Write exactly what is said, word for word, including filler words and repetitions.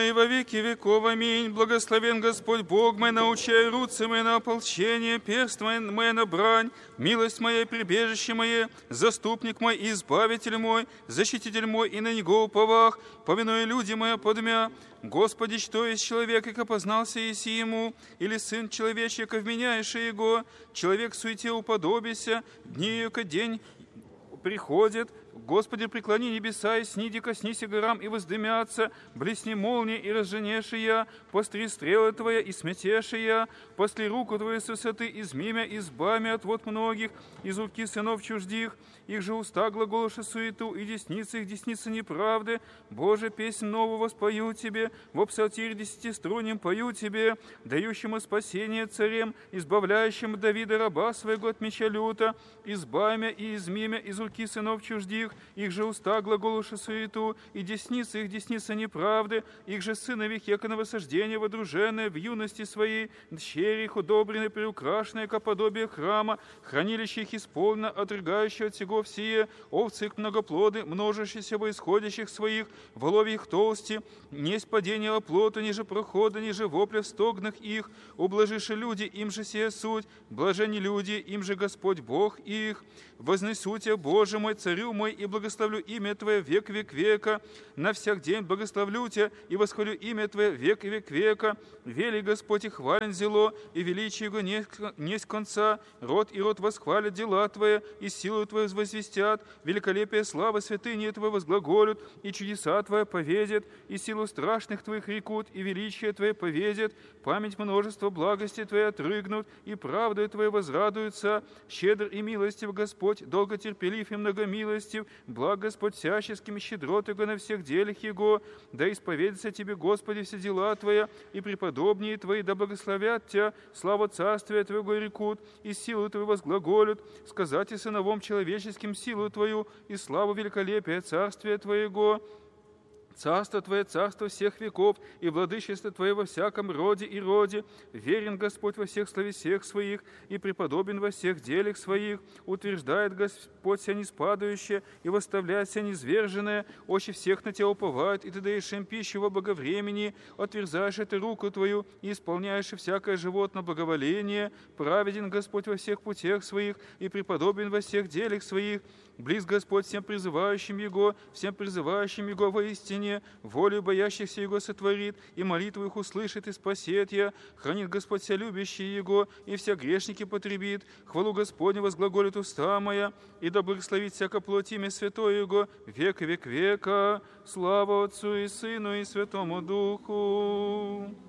И во веки веков, аминь. Благословен Господь Бог мой, научай руцы мои на ополчение, перст мой на брань, милость моя, прибежище мое, заступник мой и избавитель мой, защититель мой, и на него уповах, повинуя люди мои подмя. Господи, что есть человек, и познался еси ему, или сын человечий, ко вменяешь его, человек в суете уподобися, дни яко день приходит. Господи, преклони небеса, и сниди, коснися горам, и воздымятся, блесни молнии, и разженешь я, постри стрелы Твоя, и сметешь я, постри руку Твою с высоты, из мимя, избавь от вод многих, из руки сынов чуждих, их же уста глаголоша суету, и десницы их десницы неправды. Боже, песнь новую воспою Тебе, во псалтире десятиструннем пою Тебе, дающему спасение царем, избавляющему Давида раба своего от меча люта, избавь и измимя из руки сынов чуждих, их же уста глаголуша суету, и десницы их десница неправды, их же сынових яко на восхождение водруженное в юности своей, дщери их удобрены, приукрашенные ко подобию храма, хранилище их исполнено, отрыгающее от сего всее, овцы их многоплоды, множащиеся во исходящих своих, в голове их толсти, несть падение оплота, ниже прохода, ниже вопля в стогнах их, ублажиши люди, им же сия суть, блажени люди, им же Господь Бог их, вознесу Тебя, Боже мой, царю мой, и благословлю имя Твое век век века, на всяк день благословлю Тебя, и восхвалю имя Твое век и век века, вели Господь и хвален зело, и величие Его несть конца, род и род восхвалят дела Твои, и силу Твою возвестят, великолепие славы святыни Твоей возглаголют, и чудеса Твои поведят, и силу страшных Твоих рекут, и величие Твое поведят, память множества благости Твоей отрыгнут, и правдой Твоей возрадуются, щедр и милостив Господь, долготерпелив и многомилостив, благ Господь всяческим, щедрот Его на всех делах Его, да исповедятся Тебе, Господи, все дела Твои, и преподобнее Твои, да благословят Тебя, слава Царствия Твоего рекут, и силу Твою возглаголют, сказать и сыновом человеческим силу Твою, и славу великолепия Царствия Твоего. Царство Твое, царство всех веков, и владычество Твое во всяком роде и роде. Верен Господь во всех словесях своих, и преподобен во всех делах своих. Утверждает Господь вся неспадающее, и восставляет вся низверженное. Очи всех на Тебя уповают, и Ты даешь им пищу во благовремени. Отверзаешь Ты руку Твою, и исполняешь всякое животное благоволение. Праведен Господь во всех путях своих, и преподобен во всех делах своих. Близ Господь всем призывающим Его, всем призывающим Его воистине, волю боящихся Его сотворит, и молитву их услышит и спасет я. Хранит Господь вся любящие Его, и вся грешники потребит. Хвалу Господню возглаголит уста моя, и да благословит всяко плоть имя святое Его, век и век века. Слава Отцу и Сыну и Святому Духу.